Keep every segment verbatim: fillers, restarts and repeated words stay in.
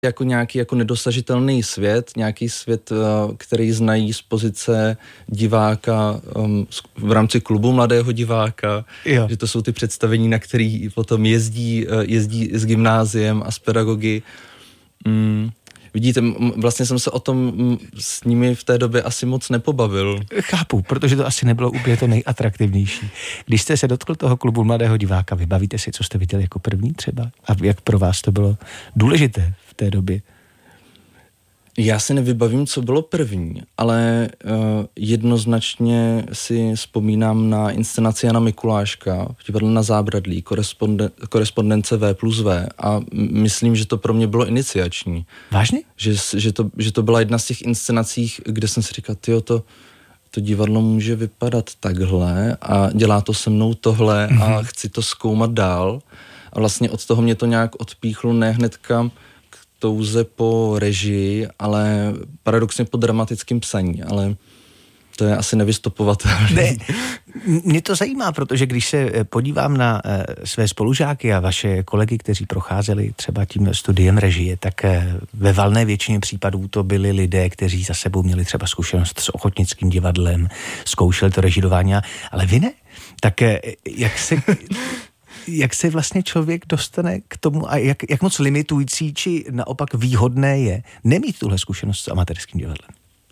jako nějaký jako nedosažitelný svět, nějaký svět, který znají z pozice diváka um, v rámci klubu mladého diváka, jo. Že to jsou ty představení, na který potom jezdí, jezdí s gymnáziem a s pedagogy. Mm. Vidíte, vlastně jsem se o tom s nimi v té době asi moc nepobavil. Chápu, protože to asi nebylo úplně to nejatraktivnější. Když jste se dotkl toho klubu mladého diváka, vybavíte si, co jste viděli jako první třeba? A jak pro vás to bylo důležité v té době? Já si nevybavím, co bylo první, ale uh, jednoznačně si vzpomínám na inscenaci Jana Mikuláška v divadle Na zábradlí, koresponden, korespondence V plus V a myslím, že to pro mě bylo iniciační. Vážně? Že, že, to, že to byla jedna z těch inscenací, kde jsem si říkal, tyjo, to, to divadlo může vypadat takhle a dělá to se mnou tohle mm-hmm. a chci to zkoumat dál. A vlastně od toho mě to nějak odpíchlo, ne hnedka touze po režii, ale paradoxně po dramatickém psaní, ale to je asi nevystopovatelné. Ne, mě to zajímá, protože když se podívám na e, své spolužáky a vaše kolegy, kteří procházeli třeba tím studiem režie, tak e, ve valné většině případů to byli lidé, kteří za sebou měli třeba zkušenost s ochotnickým divadlem, zkoušeli to režidování, ale vy ne. Tak e, jak se... Jak se vlastně člověk dostane k tomu a jak, jak moc limitující či naopak výhodné je nemít tuhle zkušenost s amatérským divadlem?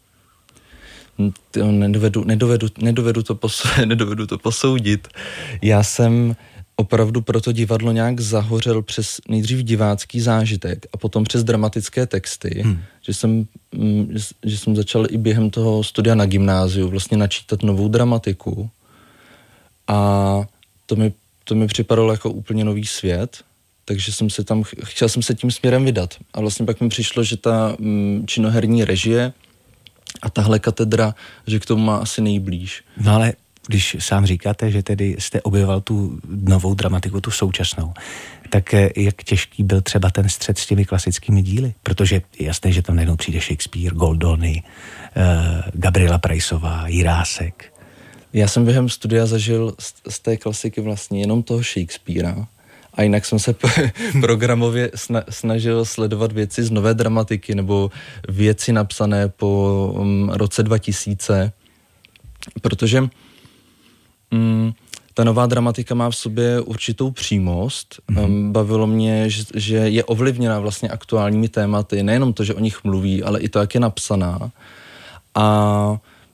To nedovedu, nedovedu, nedovedu, to pos- nedovedu to posoudit. Já jsem opravdu pro to divadlo nějak zahořel přes nejdřív divácký zážitek a potom přes dramatické texty, hmm. že, jsem, že, že jsem začal i během toho studia na gymnáziu vlastně načítat novou dramatiku a to mi To mi připadalo jako úplně nový svět, takže jsem se tam, chtěl jsem se tím směrem vydat. A vlastně pak mi přišlo, že ta mm, činoherní režie a tahle katedra, že k tomu má asi nejblíž. No ale když sám říkáte, že tedy jste objevoval tu novou dramatiku, tu současnou, tak jak těžký byl třeba ten střed s těmi klasickými díly? Protože je jasné, že tam najednou přijde Shakespeare, Goldoni, uh, Gabriela Preissová, Jirásek. Já jsem během studia zažil z, z té klasiky vlastně jenom toho Shakespearea a jinak jsem se programově sna, snažil sledovat věci z nové dramatiky nebo věci napsané po um, roce dva tisíce, protože um, ta nová dramatika má v sobě určitou přímost. Mm-hmm. Um, bavilo mě, že, že je ovlivněna vlastně aktuálními tématy, nejenom to, že o nich mluví, ale i to, jak je napsaná. A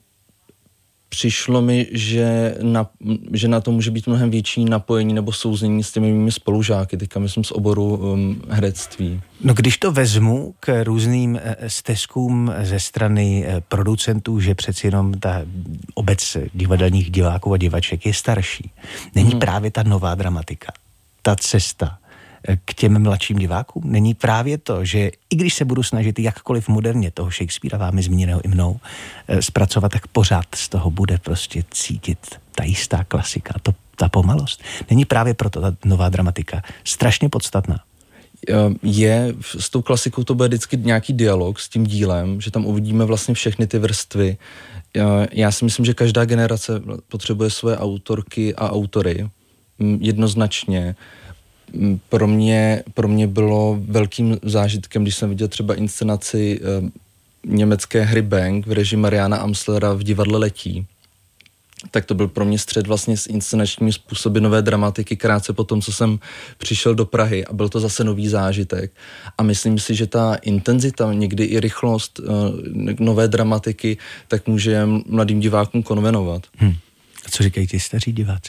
přišlo mi, že na, že na to může být mnohem větší napojení nebo souznění s těmi mými spolužáky, teďka myslím z oboru um, herectví. No když to vezmu k různým steskům ze strany producentů, že přeci jenom ta obec divadelních diváků a divaček je starší, není hmm. právě ta nová dramatika, ta cesta k těm mladším divákům? Není právě to, že i když se budu snažit jakkoliv moderně toho Shakespearea, vámi zmíněného i mnou, zpracovat, tak pořád z toho bude prostě cítit ta jistá klasika, to, ta pomalost. Není právě proto ta nová dramatika strašně podstatná? Je, s tou klasikou to bude vždycky nějaký dialog s tím dílem, že tam uvidíme vlastně všechny ty vrstvy. Já si myslím, že každá generace potřebuje svoje autorky a autory. Jednoznačně. Pro mě, pro mě bylo velkým zážitkem, když jsem viděl třeba inscenaci e, německé hry Bang v režii Mariana Amslera v divadle Letí. Tak to byl pro mě střed vlastně s inscenačními způsoby nové dramatiky krátce po tom, co jsem přišel do Prahy a byl to zase nový zážitek. A myslím si, že ta intenzita, někdy i rychlost e, nové dramatiky, tak může mladým divákům konvenovat. Hmm. A co říkají ti staří diváci?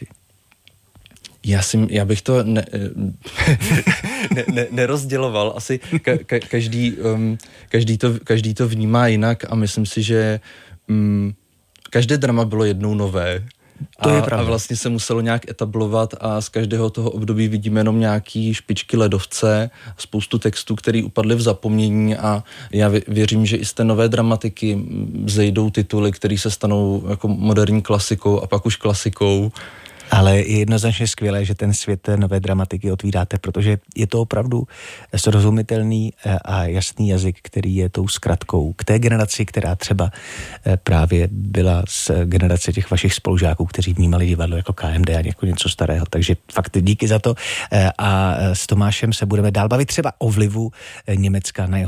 Já, si, já bych to ne, ne, ne, nerozděloval. Asi ka, ka, každý, um, každý, to, každý to vnímá jinak a myslím si, že um, každé drama bylo jednou nové. To a, je pravda. A vlastně se muselo nějak etablovat a z každého toho období vidíme jenom nějaký špičky ledovce, spoustu textů, které upadly v zapomnění a já věřím, že i z té nové dramatiky vzejdou tituly, které se stanou jako moderní klasikou a pak už klasikou. Ale je jednoznačně skvělé, že ten svět nové dramatiky otvíráte, protože je to opravdu srozumitelný a jasný jazyk, který je tou zkratkou k té generaci, která třeba právě byla z generace těch vašich spolužáků, kteří vnímali divadlo jako K M D a jako něco starého. Takže fakt díky za to. A s Tomášem se budeme dál bavit třeba o vlivu Německa na jeho